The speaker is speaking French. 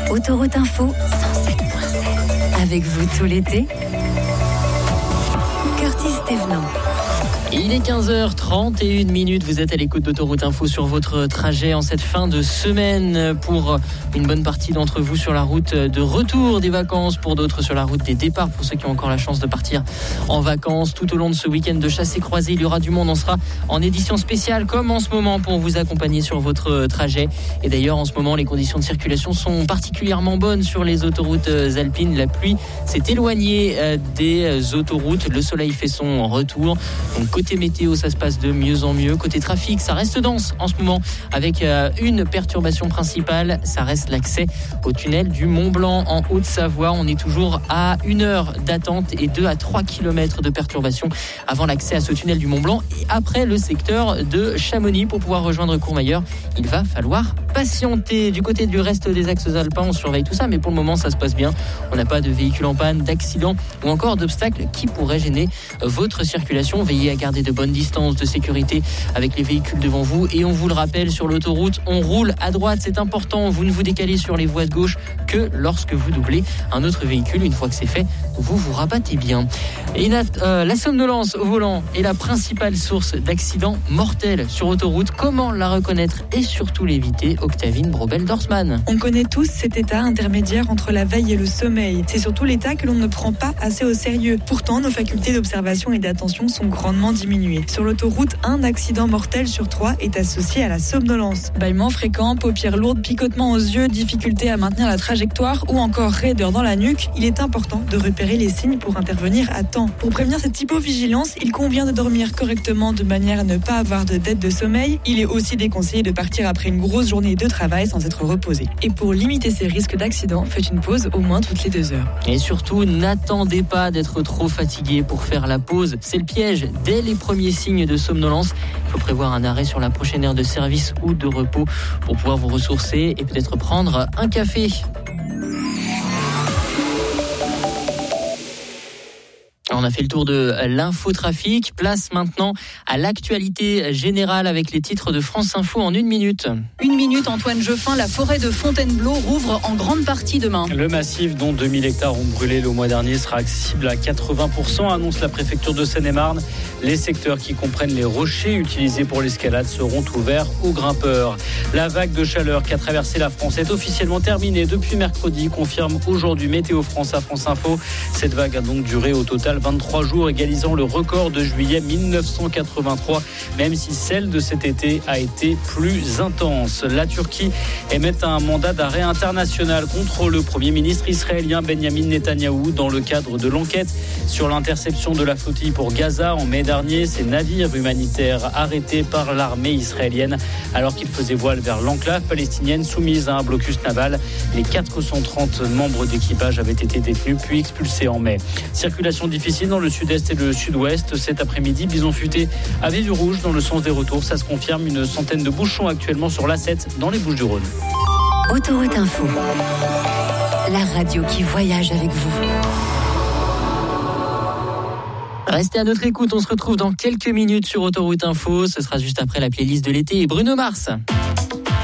Autoroute Info 107.7. Avec vous tout l'été, Curtis Thévenant. Il est 15h31, vous êtes à l'écoute d'Autoroute Info sur votre trajet en cette fin de semaine. Pour une bonne partie d'entre vous sur la route de retour des vacances, pour d'autres sur la route des départs, pour ceux qui ont encore la chance de partir en vacances. Tout au long de ce week-end de chasse et croisée, il y aura du monde. On sera en édition spéciale comme en ce moment pour vous accompagner sur votre trajet. Et d'ailleurs en ce moment les conditions de circulation sont particulièrement bonnes sur les autoroutes alpines. La pluie s'est éloignée des autoroutes, le soleil fait son retour. Donc côté météo, ça se passe de mieux en mieux. Côté trafic, ça reste dense en ce moment avec une perturbation principale, ça reste l'accès au tunnel du Mont-Blanc en Haute-Savoie. On est toujours à 1 heure d'attente et 2 à 3 km de perturbation avant l'accès à ce tunnel du Mont-Blanc. Et après le secteur de Chamonix, pour pouvoir rejoindre Courmayeur, il va falloir patienter. Du côté du reste des axes alpins, on surveille tout ça, mais pour le moment, ça se passe bien. On n'a pas de véhicules en panne, d'accidents ou encore d'obstacles qui pourraient gêner votre circulation. Veillez à garder de bonnes distances de sécurité avec les véhicules devant vous. Et on vous le rappelle, sur l'autoroute, on roule à droite, c'est important. Vous ne vous décalez sur les voies de gauche que lorsque vous doublez un autre véhicule. Une fois que c'est fait, vous vous rabattez bien. Et la somnolence au volant est la principale source d'accidents mortels sur autoroute. Comment la reconnaître et surtout l'éviter? Octavine Brobel-Dorsman. On connaît tous cet état intermédiaire entre la veille et le sommeil. C'est surtout l'état que l'on ne prend pas assez au sérieux. Pourtant, nos facultés d'observation et d'attention sont grandement diminuées. Sur l'autoroute, un accident mortel sur 3 est associé à la somnolence. Bâillements fréquents, paupières lourdes, picotements aux yeux, difficulté à maintenir la trajectoire ou encore raideur dans la nuque. Il est important de repérer les signes pour intervenir à temps. Pour prévenir cette hypovigilance, il convient de dormir correctement de manière à ne pas avoir de dette de sommeil. Il est aussi déconseillé de partir après une grosse journée de travail sans être reposé. Et pour limiter ces risques d'accident, faites une pause au moins toutes les 2 heures. Et surtout, n'attendez pas d'être trop fatigué pour faire la pause. C'est le piège. Dès les premiers signes de somnolence, il faut prévoir un arrêt sur la prochaine heure de service ou de repos pour pouvoir vous ressourcer et peut-être prendre un café. On a fait le tour de l'infotrafic. Place maintenant à l'actualité générale avec les titres de France Info en 1 minute. 1 minute, Antoine Geoffin. La forêt de Fontainebleau rouvre en grande partie demain. Le massif, dont 2000 hectares ont brûlé le mois dernier, sera accessible à 80%, annonce la préfecture de Seine-et-Marne. Les secteurs qui comprennent les rochers utilisés pour l'escalade seront ouverts aux grimpeurs. La vague de chaleur qui a traversé la France est officiellement terminée depuis mercredi, confirme aujourd'hui Météo France à France Info. Cette vague a donc duré au total 23 jours, égalisant le record de juillet 1983, même si celle de cet été a été plus intense. La Turquie émet un mandat d'arrêt international contre le Premier ministre israélien Benjamin Netanyahou dans le cadre de l'enquête sur l'interception de la flottille pour Gaza en mai dernier. Ces navires humanitaires arrêtés par l'armée israélienne alors qu'ils faisaient voile vers l'enclave palestinienne soumise à un blocus naval. Les 430 membres d'équipage avaient été détenus puis expulsés en mai. Circulation difficile dans le sud-est et le sud-ouest. Cet après-midi, Bison Futé avait du rouge dans le sens des retours. Ça se confirme, une centaine de bouchons actuellement sur l'A7 dans les Bouches-du-Rhône. Autoroute Info, la radio qui voyage avec vous. Restez à notre écoute, on se retrouve dans quelques minutes sur Autoroute Info. Ce sera juste après la playlist de l'été et Bruno Mars.